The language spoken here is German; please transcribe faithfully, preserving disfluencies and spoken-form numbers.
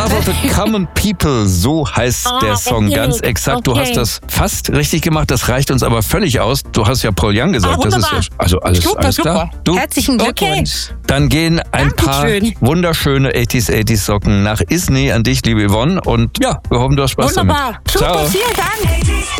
Love of the Common People, so heißt Ah, der Song okay, ganz exakt. Du okay. hast das fast richtig gemacht, das reicht uns aber völlig aus. Du hast ja Paul Young gesagt. Ah, das ist ja, also alles, Super, alles klar. super. Du, Herzlichen Glückwunsch. dann gehen ein paar Dankeschön. wunderschöne achtziger achtziger Socken nach Isny an dich, liebe Yvonne. Und ja, wir hoffen, du hast Spaß Wunderbar. damit. Super, Ciao. vielen Dank.